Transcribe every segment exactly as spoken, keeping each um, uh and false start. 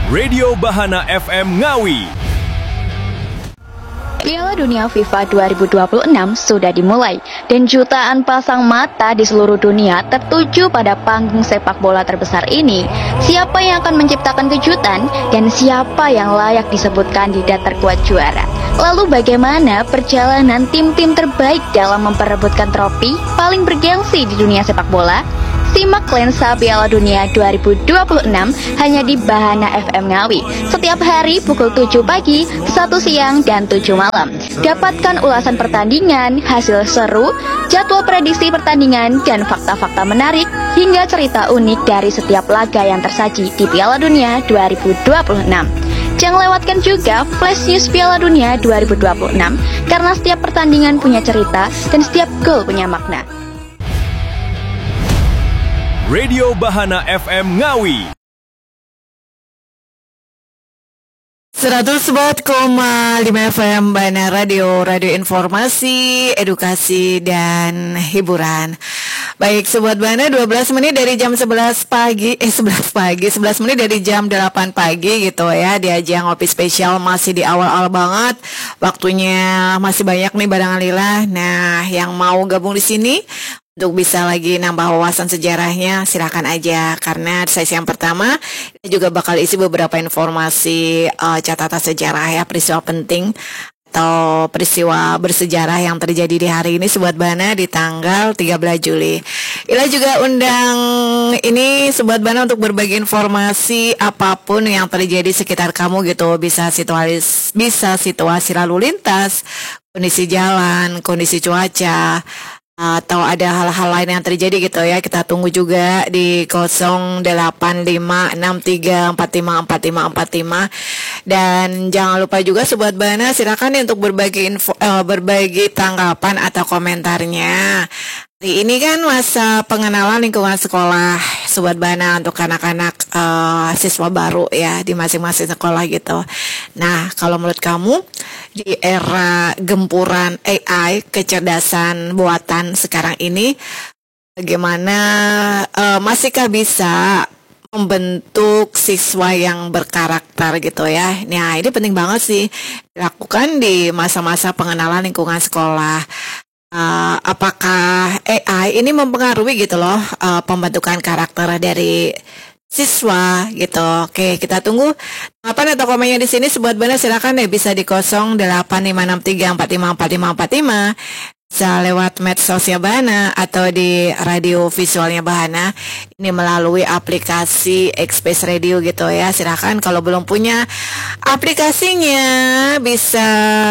Radio Bahana F M Ngawi. Piala Dunia FIFA dua ribu dua puluh enam sudah dimulai dan jutaan pasang mata di seluruh dunia tertuju pada panggung sepak bola terbesar ini. Siapa yang akan menciptakan kejutan dan siapa yang layak disebut kandidat terkuat juara? Lalu bagaimana perjalanan tim-tim terbaik dalam memperebutkan trofi paling bergengsi di dunia sepak bola? Simak lensa Piala Dunia dua ribu dua puluh enam hanya di Bahana F M Ngawi setiap hari pukul tujuh pagi, satu siang, dan tujuh malam. Dapatkan ulasan pertandingan, hasil seru, jadwal prediksi pertandingan, dan fakta-fakta menarik hingga cerita unik dari setiap laga yang tersaji di Piala Dunia dua ribu dua puluh enam. Jangan lewatkan juga Flash News Piala Dunia dua ribu dua puluh enam karena setiap pertandingan punya cerita dan setiap gol punya makna. Radio Bahana F M Ngawi. seratus empat koma lima F M Bahana Radio, radio informasi, edukasi, dan hiburan. Baik, Sobat Bahana, dua belas menit dari jam sebelas pagi, eh sebelas pagi, sebelas menit dari jam delapan pagi gitu ya. Di ajang ngopi spesial masih di awal-awal banget. Waktunya masih banyak nih barang alila. Nah, yang mau gabung di sini untuk bisa lagi nambah wawasan sejarahnya, silakan aja. Karena sesi yang pertama kita juga bakal isi beberapa informasi uh, catatan sejarah ya, peristiwa penting atau peristiwa bersejarah yang terjadi di hari ini Sobat Bahana di tanggal tiga belas Juli. Ila juga undang ini Sobat Bahana untuk berbagi informasi apapun yang terjadi sekitar kamu gitu. Bisa situasi bisa situasi lalu lintas, kondisi jalan, kondisi cuaca, atau ada hal-hal lain yang terjadi gitu ya. Kita tunggu juga di nol delapan lima enam tiga empat lima empat lima empat lima. Dan jangan lupa juga Sobat Bahana silakan nih untuk berbagi info, eh, berbagi tanggapan atau komentarnya. Hari ini kan masa pengenalan lingkungan sekolah Sobat Bahana untuk anak-anak uh, siswa baru ya di masing-masing sekolah gitu. Nah, kalau menurut kamu di era gempuran A I, kecerdasan buatan sekarang ini, bagaimana uh, masihkah bisa membentuk siswa yang berkarakter gitu ya? Nah, ini penting banget sih dilakukan di masa-masa pengenalan lingkungan sekolah. Uh, apakah A I ini mempengaruhi gitu loh uh, pembentukan karakter dari siswa gitu. Oke, kita tunggu tanggapan atau komennya di sini. Sobat Bahana silakan deh, bisa di nol delapan lima enam tiga empat lima empat lima empat lima, bisa lewat medsosnya Bahana atau di radio visualnya Bahana ini melalui aplikasi Express Radio gitu ya. Silakan kalau belum punya aplikasinya bisa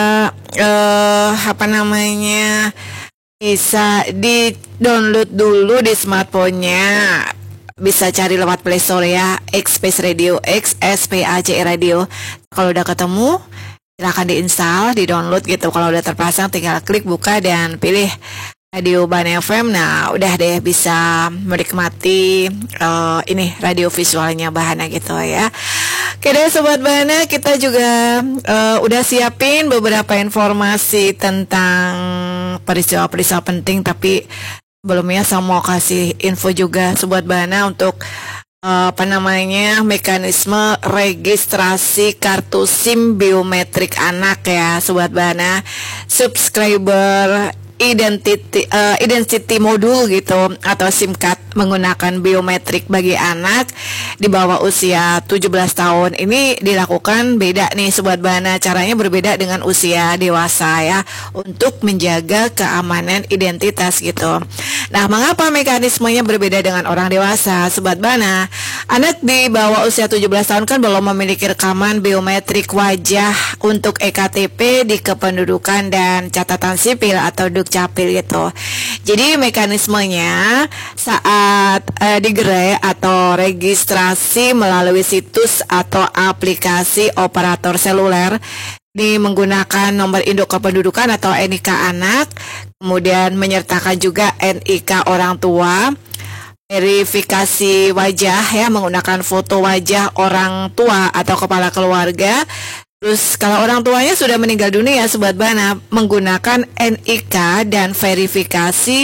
uh, apa namanya bisa di download dulu di smartphone-nya. Bisa cari lewat Play Store ya, Express Radio, X S P A C E Radio. Kalau udah ketemu silakan diinstal, di-download gitu. Kalau udah terpasang tinggal klik buka dan pilih Radio Bahana F M. Nah, udah deh bisa menikmati uh, ini radio visualnya Bahana gitu ya. Oke deh Sobat Bahana, kita juga uh, udah siapin beberapa informasi tentang peristiwa-peristiwa penting, tapi sebelumnya saya mau kasih info juga Sobat Bahana untuk Uh, apa namanya mekanisme registrasi kartu SIM biometrik anak ya Sobat Bahana. Subscriber identity uh, identity modul gitu atau SIM card menggunakan biometrik bagi anak di bawah usia tujuh belas tahun ini dilakukan beda nih Sobat Bahana. Caranya berbeda dengan usia dewasa ya, untuk menjaga keamanan identitas gitu. Nah, mengapa mekanismenya berbeda dengan orang dewasa Sobat Bahana? Anak di bawah usia tujuh belas tahun kan belum memiliki rekaman biometrik wajah untuk E K T P di kependudukan dan catatan sipil atau Dukcapil gitu. Jadi mekanismenya saat eh, digerai atau registrasi melalui situs atau aplikasi operator seluler ini menggunakan nomor induk kependudukan atau N I K anak, kemudian menyertakan juga N I K orang tua, verifikasi wajah ya menggunakan foto wajah orang tua atau kepala keluarga. Terus kalau orang tuanya sudah meninggal dunia Sobat Bahana, menggunakan N I K dan verifikasi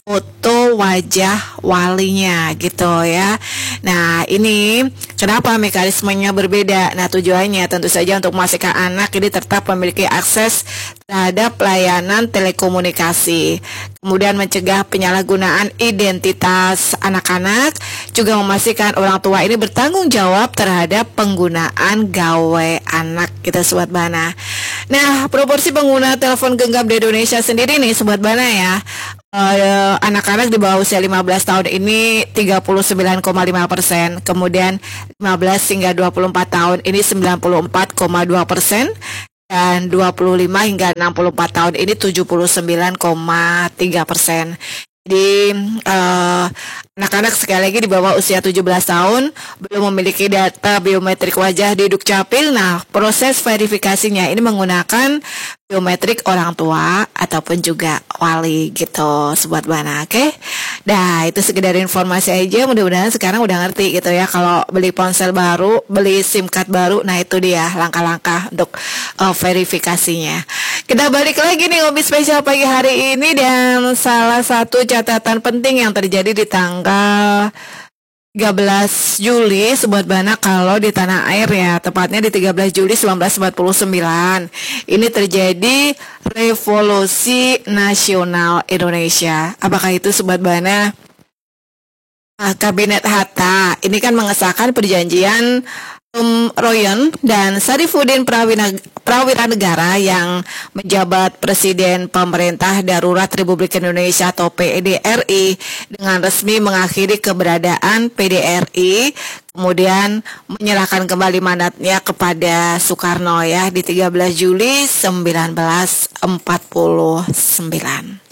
foto wajah walinya gitu ya. Nah ini kenapa mekanismenya berbeda? Nah tujuannya tentu saja untuk memastikan anak ini tetap memiliki akses terhadap layanan telekomunikasi, kemudian mencegah penyalahgunaan identitas anak-anak, juga memastikan orang tua ini bertanggung jawab terhadap penggunaan gawe anak kita Sobat Bana. Nah proporsi pengguna telepon genggam di Indonesia sendiri nih Sobat Bana ya, Uh, anak-anak di bawah usia lima belas tahun ini tiga puluh sembilan koma lima persen, kemudian lima belas hingga dua puluh empat tahun ini sembilan puluh empat koma dua persen, dan dua puluh lima hingga enam puluh empat tahun ini tujuh puluh sembilan koma tiga persen. Jadi uh, anak-anak sekali lagi di bawah usia tujuh belas tahun belum memiliki data biometrik wajah di Dukcapil. Nah, proses verifikasinya ini menggunakan biometrik orang tua ataupun juga wali gitu Sobat Bana. Oke. Okay? Nah, itu sekedar informasi aja. Mudah-mudahan sekarang udah ngerti gitu ya, kalau beli ponsel baru, beli SIM card baru. Nah, itu dia langkah-langkah untuk uh, verifikasinya. Kita balik lagi nih ngopi spesial pagi hari ini, dan salah satu catatan penting yang terjadi di tanggal tiga belas Juli Sobat Bana kalau di tanah air ya, tepatnya di tiga belas Juli seribu sembilan ratus empat puluh sembilan ini terjadi Revolusi Nasional Indonesia. Apakah itu Sobat Bana? Kabinet Hatta ini kan mengesahkan perjanjian Um, Royon dan Sarifuddin Prawira, Prawira Negara yang menjabat Presiden Pemerintah Darurat Republik Indonesia atau P D R I dengan resmi mengakhiri keberadaan P D R I, kemudian menyerahkan kembali mandatnya kepada Soekarno ya di tiga belas Juli seribu sembilan ratus empat puluh sembilan.